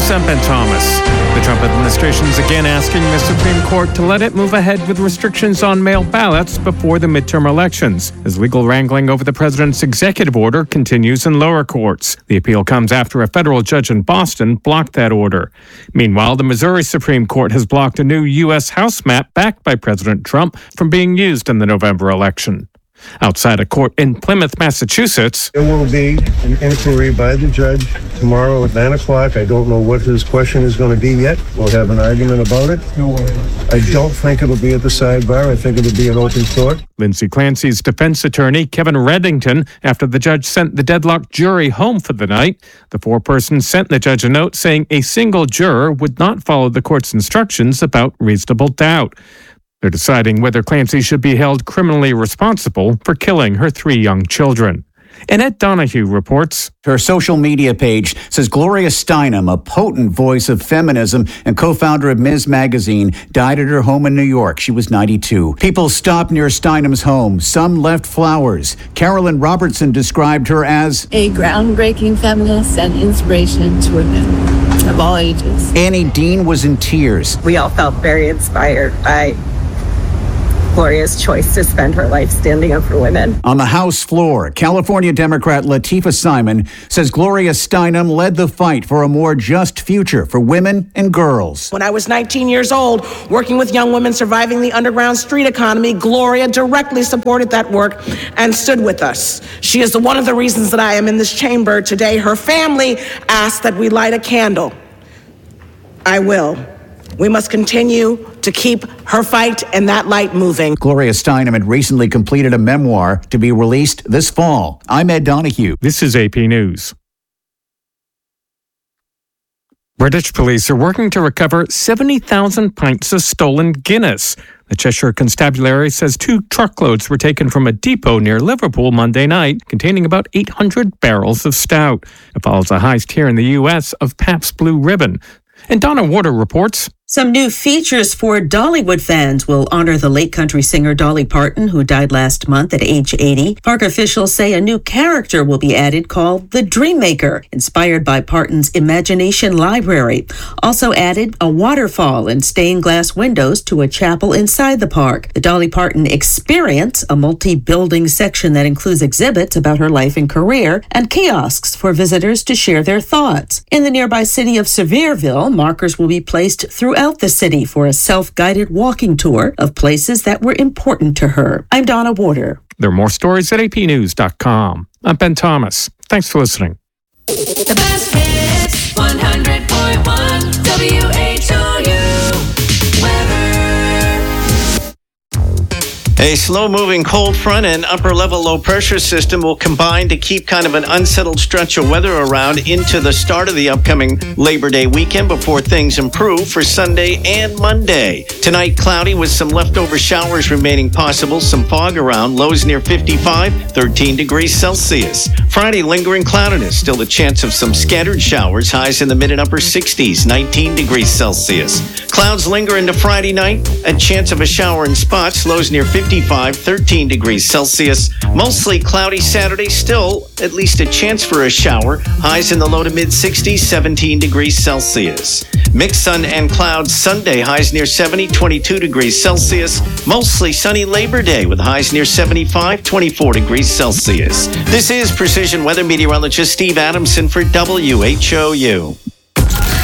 News, I'm Ben Thomas. The Trump administration is again asking the Supreme Court to let it move ahead with restrictions on mail ballots before the midterm elections, as legal wrangling over the president's executive order continues in lower courts. The appeal comes after a federal judge in Boston blocked that order. Meanwhile, the Missouri Supreme Court has blocked a new U.S. House map backed by President Trump from being used in the November election. Outside a court in Plymouth, Massachusetts, there will be an inquiry by the judge tomorrow at 9 o'clock. I don't know what his question is going to be yet. We'll have an argument about it. I don't think it'll be at the sidebar. I think it'll be an open court. Lindsay Clancy's defense attorney, Kevin Reddington, after the judge sent the deadlocked jury home for the night. The foreperson sent the judge a note saying a single juror would not follow the court's instructions about reasonable doubt. They're deciding whether Clancy should be held criminally responsible for killing her 3 young children. And Ed Donahue reports. Her social media page says Gloria Steinem, a potent voice of feminism and co-founder of Ms. Magazine, died at her home in New York. She was 92. People stopped near Steinem's home. Some left flowers. Carolyn Robertson described her as a groundbreaking feminist and inspiration to women of all ages. Annie Dean was in tears. We all felt very inspired by Gloria's choice to spend her life standing up for women. On the House floor, California Democrat Latifah Simon says Gloria Steinem led the fight for a more just future for women and girls. When I was 19 years old, working with young women surviving the underground street economy, Gloria directly supported that work and stood with us. She is one of the reasons that I am in this chamber today. Her family asked that we light a candle. I will. We must continue to keep her fight and that light moving. Gloria Steinem had recently completed a memoir to be released this fall. I'm Ed Donahue. This is AP News. British police are working to recover 70,000 pints of stolen Guinness. The Cheshire Constabulary says 2 truckloads were taken from a depot near Liverpool Monday night, containing about 800 barrels of stout. It follows a heist here in the U.S. of Pabst Blue Ribbon. And Donna Warder reports. Some new features for Dollywood fans will honor the late country singer Dolly Parton, who died last month at age 80. Park officials say a new character will be added called the Dreammaker, inspired by Parton's Imagination Library. Also added a waterfall and stained glass windows to a chapel inside the park. The Dolly Parton Experience, a multi-building section that includes exhibits about her life and career, and kiosks for visitors to share their thoughts. In the nearby city of Sevierville, markers will be placed throughout the city for a self-guided walking tour of places that were important to her. I'm Donna Warder. There are more stories at apnews.com. I'm Ben Thomas. Thanks for listening. The best hits, 100.1 WHOU weather. A slow-moving cold front and upper-level low-pressure system will combine to keep kind of an unsettled stretch of weather around into the start of the upcoming Labor Day weekend before things improve for Sunday and Monday. Tonight, cloudy with some leftover showers remaining possible, some fog around, lows near 55, 13 degrees Celsius. Friday, lingering cloudiness, still the chance of some scattered showers, highs in the mid and upper 60s, 19 degrees Celsius. Clouds linger into Friday night, a chance of a shower in spots, lows near 55, 13 degrees Celsius. Mostly cloudy Saturday, still at least a chance for a shower. Highs in the low to mid 60s, 17 degrees Celsius. Mixed sun and clouds Sunday, highs near 70, 22 degrees Celsius. Mostly sunny Labor Day with highs near 75, 24 degrees Celsius. This is Precision Weather Meteorologist Steve Adamson for WHOU.